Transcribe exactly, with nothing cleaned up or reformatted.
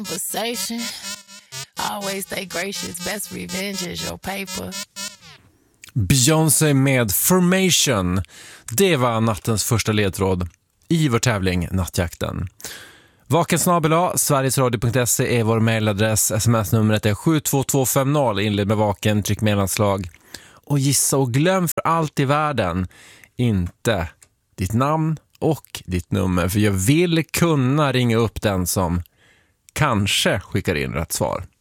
Conversation. Always stay gracious. Best revenge is your paper. Beyoncé med Formation. Det var nattens första ledtråd i vår tävling Nattjakten. Vakensnabel-a, sverigesradio punkt se är vår mailadress. Sms-numret är sju två två fem noll. Inled med vaken, tryck mellanslag. Och gissa och glöm för allt i världen inte ditt namn och ditt nummer. För jag vill kunna ringa upp den som kanske skickar in rätt svar.